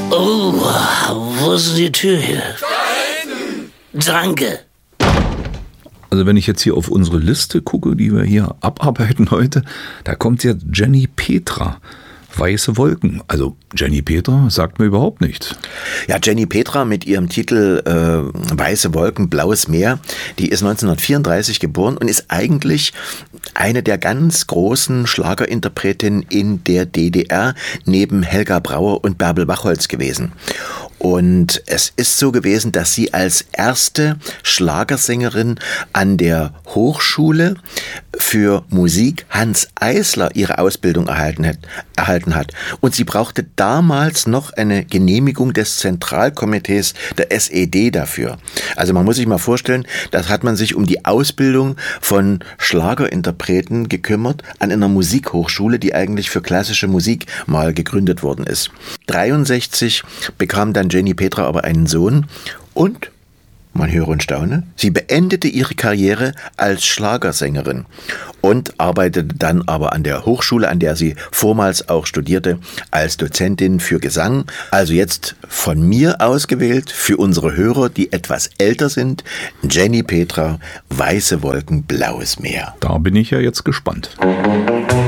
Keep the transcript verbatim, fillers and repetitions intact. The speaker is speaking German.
Oh, wo ist die Tür hier? Da hinten! Danke. Also wenn ich jetzt hier auf unsere Liste gucke, die wir hier abarbeiten heute, da kommt jetzt Jenny Petra. Weiße Wolken. Also Jenny Petra sagt mir überhaupt nichts. Ja, Jenny Petra mit ihrem Titel äh, Weiße Wolken, Blaues Meer, die ist neunzehnhundertvierunddreißig geboren und ist eigentlich eine der ganz großen Schlagerinterpretinnen in der D D R neben Helga Brauer und Bärbel Wachholz gewesen. Und es ist so gewesen, dass sie als erste Schlagersängerin an der Hochschule für Musik Hanns Eisler ihre Ausbildung erhalten hat, erhalten hat. Und sie brauchte damals noch eine Genehmigung des Zentralkomitees der S E D dafür. Also man muss sich mal vorstellen, da hat man sich um die Ausbildung von Schlagerinterpreten gekümmert an einer Musikhochschule, die eigentlich für klassische Musik mal gegründet worden ist. dreiundsechzig bekam dann Jenny Petra aber einen Sohn und, man höre und staune, sie beendete ihre Karriere als Schlagersängerin und arbeitete dann aber an der Hochschule, an der sie vormals auch studierte, als Dozentin für Gesang. Also jetzt von mir ausgewählt für unsere Hörer, die etwas älter sind, Jenny Petra, Weiße Wolken, Blaues Meer. Da bin ich ja jetzt gespannt.